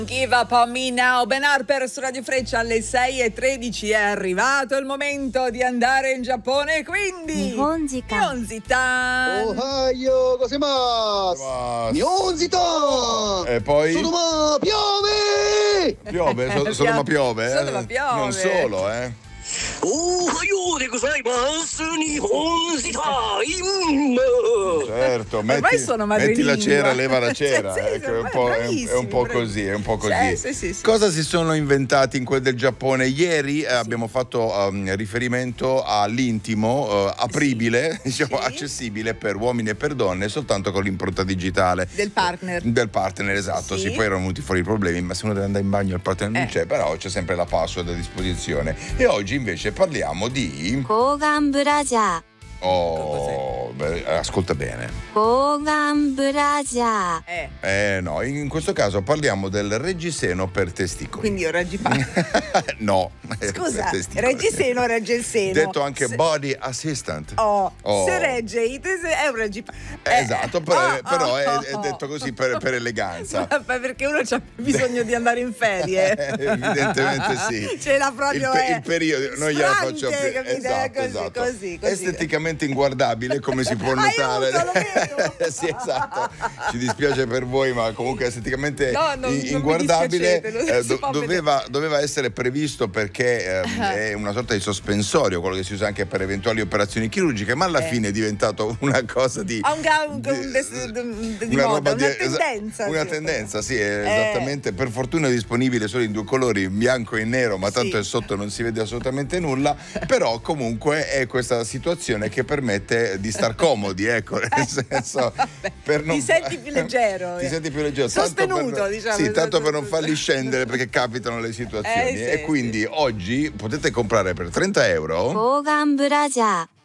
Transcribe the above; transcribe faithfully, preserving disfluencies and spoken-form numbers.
Give up on me now. Ben Harper su Radio Freccia alle sei e tredici. È arrivato il momento di andare in Giappone, quindi Nihonzitan. Ohio, gozaimasu. Nihonzitan. E poi Sodoma piove. piove, so- solo ma piove, eh? Solo ma piove. Non solo, eh. Ohio de gozaimasu. Nihonzitan. Certo, metti, Ormai sono metti la madrelingua. cera, leva la cera, Sì, sì, eh, che è un ormai po', è un- è un bravissimo, po' bravissimo. così, è un po' così. Sì, sì, sì, sì. Cosa si sono inventati in quel del Giappone? Ieri eh, abbiamo fatto um, riferimento all'intimo uh, apribile, diciamo Sì. accessibile per uomini e per donne soltanto con l'impronta digitale Del partner. del partner, esatto. Sì. Sì, poi erano venuti fuori i problemi, ma se uno deve andare in bagno il partner non Eh. c'è, però c'è sempre la password a disposizione. E oggi invece parliamo di 抗眼ブラジャー oh, beh, ascolta bene. 抗眼ブラジャー Eh, Eh no, in questo caso parliamo del reggiseno per testicoli. quindi io reggi pa- No, Scusa, per testicoli. reggi seno, regge il seno. Detto anche Se- body assistant. Oh, Oh. se regge i tese è un reggi pa- Eh, esatto, però, oh, però oh, è, oh, è oh. detto così per, per eleganza. Ma perché uno ha bisogno di andare in ferie. Evidentemente sì. Ce l'ha proprio il, pe- eh, il periodo, noi gliela strante, facciamo più. capite? Esatto, Così, esatto. così, così. Esteticamente inguardabile, come si può Aiuto, notare. lo vedo. Sì, esatto. Ci dispiace per voi, ma comunque esteticamente No, non- non mi inguardabile. dispiacete, non eh, si do- può doveva, doveva essere previsto perché ehm, è una sorta di sospensorio, quello che si usa anche per eventuali operazioni chirurgiche, ma alla Eh. fine è diventato una cosa di Ha un, ga- un, di- un des- di una moda, roba una di- esa- tendenza. una sì. tendenza, sì, è esattamente. Per fortuna è disponibile solo in due colori, in bianco e in nero, ma tanto Sì. è sotto, non si vede assolutamente nulla. Però comunque è questa situazione che permette di star comodi, ecco, nel senso, per non Ti senti più leggero. ti senti più leggero, tanto Sostenuto, per, diciamo. sì, tanto per non farli scendere perché capitano le situazioni. Eh, sì, e quindi sì. oggi potete comprare per trenta euro 抗眼ブラジャー